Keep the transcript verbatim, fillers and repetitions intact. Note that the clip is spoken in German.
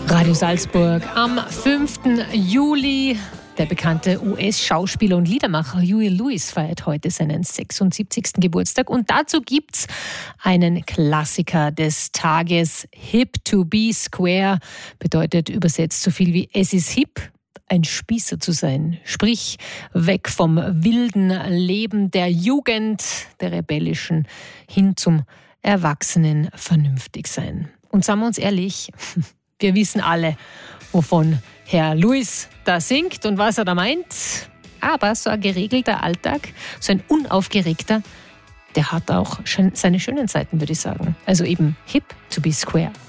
Radio Salzburg am fünften Juli. Der bekannte U S-Schauspieler und Liedermacher Huey Lewis feiert heute seinen sechsundsiebzigsten Geburtstag. Und dazu gibt's einen Klassiker des Tages. Hip to be square bedeutet übersetzt so viel wie es ist hip, ein Spießer zu sein. Sprich, weg vom wilden Leben der Jugend, der rebellischen, hin zum erwachsenen Vernünftigsein. Und sagen wir uns ehrlich, wir wissen alle, wovon Herr Lewis da singt und was er da meint. Aber so ein geregelter Alltag, so ein unaufgeregter, der hat auch seine schönen Seiten, würde ich sagen. Also eben hip to be square.